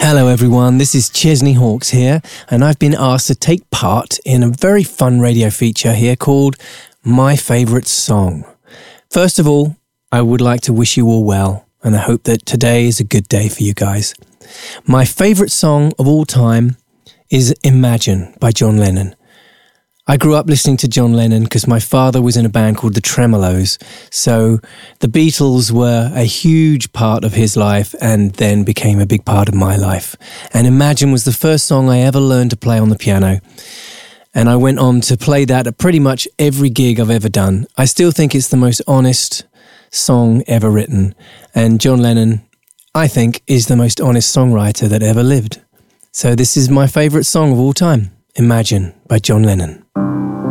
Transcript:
Hello everyone, this is Chesney Hawkes here, and I've been asked to take part in a very fun radio feature here called My Favourite Song. First of all, I would like to wish you all well, and I hope that today is a good day for you guys. My favourite song of all time is Imagine by John Lennon. I grew up listening to John Lennon because my father was in a band called the Tremolos, so the Beatles were a huge part of his life and then became a big part of my life. And Imagine was the first song I ever learned to play on the piano, and I went on to play that at pretty much every gig I've ever done. I still think it's the most honest song ever written, and John Lennon, I think, is the most honest songwriter that ever lived. So this is my favourite song of all time, Imagine by John Lennon.